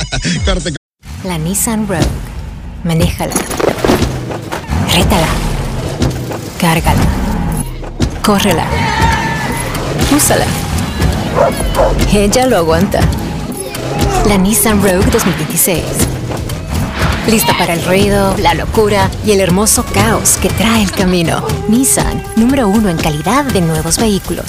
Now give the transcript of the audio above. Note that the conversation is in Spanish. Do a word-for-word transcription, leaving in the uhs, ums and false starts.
Corte. La Nissan Rogue. Manéjala. Rétala. Cárgala. Córrela. Úsala. Ella lo aguanta. La Nissan Rogue dos mil veintiséis. Lista para el ruido, la locura y el hermoso caos que trae el camino. Nissan, número uno en calidad de nuevos vehículos.